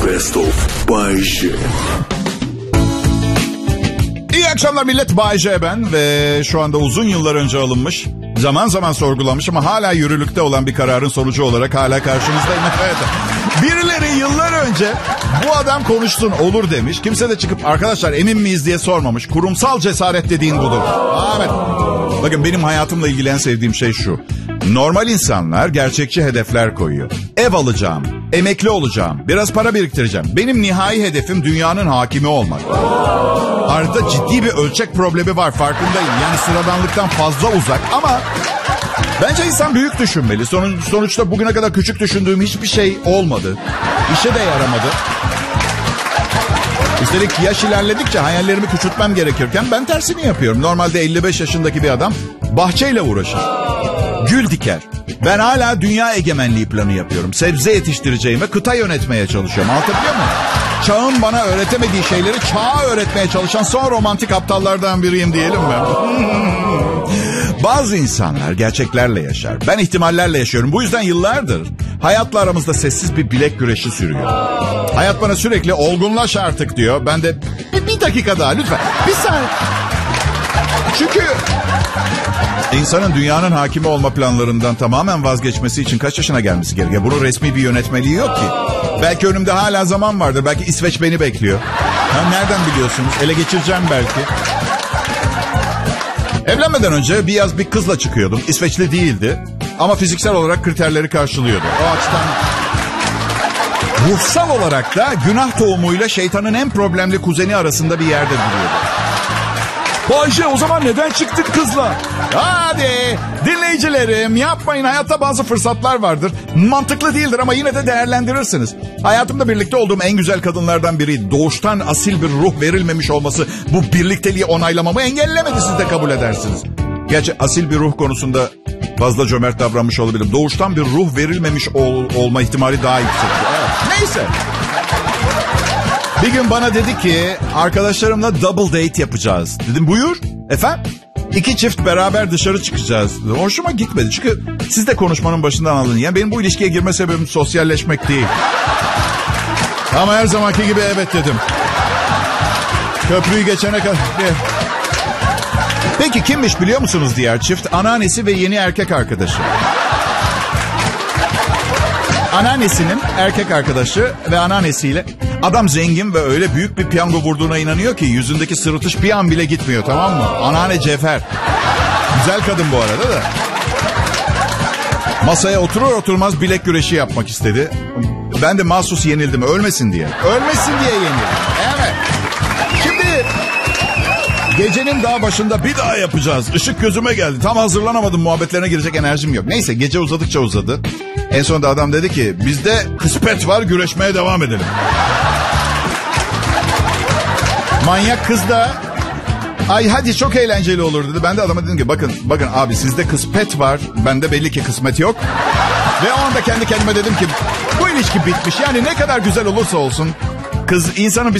Best of Bay J. İyi akşamlar millet, Bay J ben ve şu anda uzun yıllar önce alınmış, zaman zaman sorgulanmış ama hala yürürlükte olan bir kararın sonucu olarak hala karşınızdayım. Evet. Birileri yıllar önce bu adam konuşsun olur demiş. Kimse de çıkıp arkadaşlar emin miyiz diye sormamış. Kurumsal cesaret dediğin budur. Evet. Bakın benim hayatımla ilgili en sevdiğim şey şu. Normal insanlar gerçekçi hedefler koyuyor. Ev alacağım, emekli olacağım, biraz para biriktireceğim. Benim nihai hedefim dünyanın hakimi olmak. Arada ciddi bir ölçek problemi var, farkındayım. Yani sıradanlıktan fazla uzak ama bence insan büyük düşünmeli. Sonuçta bugüne kadar küçük düşündüğüm hiçbir şey olmadı. İşe de yaramadı. Üstelik yaş ilerledikçe hayallerimi küçültmem gerekirken ben tersini yapıyorum. Normalde 55 yaşındaki bir adam bahçeyle uğraşır. Gül diker. Ben hala dünya egemenliği planı yapıyorum. Sebze yetiştireceğime kıta yönetmeye çalışıyorum. Anlatabiliyor muyum? Çağın bana öğretemediği şeyleri çağa öğretmeye çalışan son romantik aptallardan biriyim diyelim mi? Bazı insanlar gerçeklerle yaşar. Ben ihtimallerle yaşıyorum. Bu yüzden yıllardır hayatla aramızda sessiz bir bilek güreşi sürüyor. Hayat bana sürekli olgunlaş artık diyor. Ben de bir dakika daha lütfen. Bir saniye. Çünkü insanın dünyanın hakimi olma planlarından tamamen vazgeçmesi için kaç yaşına gelmesi gerekiyor? Bunun resmi bir yönetmeliği yok ki. Belki önümde hala zaman vardır. Belki İsveç beni bekliyor. Ha, nereden biliyorsunuz? Ele geçireceğim belki. Evlenmeden önce bir yaz bir kızla çıkıyordum. İsveçli değildi. Ama fiziksel olarak kriterleri karşılıyordu. O açıdan ruhsal olarak da günah tohumuyla şeytanın en problemli kuzeni arasında bir yerde duruyordu. Bayce, o zaman neden çıktın kızla? Hadi dinleyicilerim, yapmayın, hayatta bazı fırsatlar vardır. Mantıklı değildir ama yine de değerlendirirsiniz. Hayatımda birlikte olduğum en güzel kadınlardan biri. Doğuştan asil bir ruh verilmemiş olması bu birlikteliği onaylamamı engellemedi, siz de kabul edersiniz. Gerçi asil bir ruh konusunda fazla cömert davranmış olabilirim. Doğuştan bir ruh verilmemiş olma ihtimali daha yüksek. Evet. Neyse. Bir gün bana dedi ki arkadaşlarımla double date yapacağız. Dedim buyur efendim. 2 çift beraber dışarı çıkacağız. Hoşuma gitmedi çünkü siz de konuşmanın başından anladınız. Yani benim bu ilişkiye girme sebebim sosyalleşmek değil. Ama her zamanki gibi evet dedim. Köprüyü geçene kadar. Peki kimmiş biliyor musunuz diğer çift? Anneannesi ve yeni erkek arkadaşı. Anneannesinin erkek arkadaşı ve anneannesiyle. Adam zengin ve öyle büyük bir piyango vurduğuna inanıyor ki yüzündeki sırıtış bir an bile gitmiyor, tamam mı? Anneanne Cefer. Güzel kadın bu arada da. Masaya oturur oturmaz bilek güreşi yapmak istedi. Ben de mahsus yenildim, ölmesin diye. Ölmesin diye yenildim. Evet. Şimdi gecenin daha başında bir daha yapacağız. Işık gözüme geldi. Tam hazırlanamadım, muhabbetlerine girecek enerjim yok. Neyse gece uzadıkça uzadı. En sonunda adam dedi ki bizde kısmet var, güreşmeye devam edelim. Manyak kız da ay hadi çok eğlenceli olur dedi. Ben de adama dedim ki bakın abi sizde kısmet var, bende belli ki kısmet yok. Ve o anda kendi kendime dedim ki bu ilişki bitmiş. Yani ne kadar güzel olursa olsun kız insanın